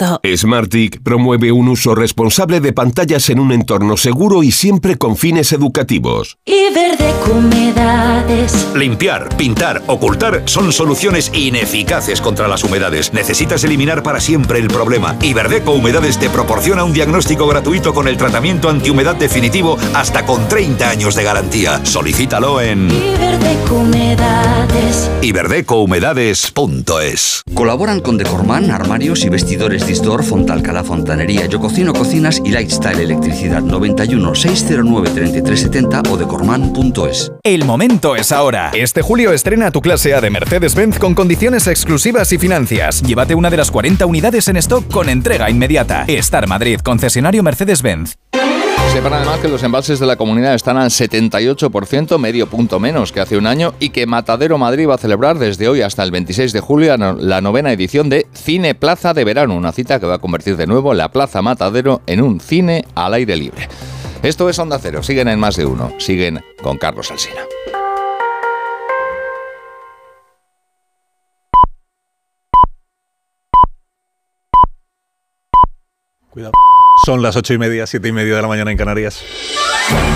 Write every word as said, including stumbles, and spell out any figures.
esto. Smarttic promueve un uso responsable de pantallas en un entorno seguro y siempre con fines educativos. Iberdeco Humedades. Limpiar, pintar, ocultar son soluciones ineficaces contra las humedades. Necesitas eliminar para siempre el problema. Iberdeco Humedades te proporciona un diagnóstico gratuito con el tratamiento antihumedad definitivo hasta con treinta años de garantía. Solicítalo en Iberdeco Humedades. iberdeco humedades punto es. Colaboran con Decorman, armarios y vestidores Distor, Fontalcala Fontanería, Yo Cocino Cocinas y Lifestyle Electricidad. Noventa y uno, seiscientos nueve, treinta y tres setenta o decorman punto es. El momento es ahora. Este julio estrena tu clase A de Mercedes-Benz con condiciones exclusivas y financias. Llévate una de las cuarenta unidades en stock con entrega inmediata. Star Madrid, concesionario Mercedes-Benz. Sepan además que los embalses de la comunidad están al setenta y ocho por ciento, medio punto menos que hace un año, y que Matadero Madrid va a celebrar desde hoy hasta el veintiséis de julio la novena edición de Cine Plaza de Verano, una cita que va a convertir de nuevo la Plaza Matadero en un cine al aire libre. Esto es Onda Cero, siguen en Más de Uno, siguen con Carlos Alsina. Cuidado. Son las ocho y media, siete y media de la mañana en Canarias.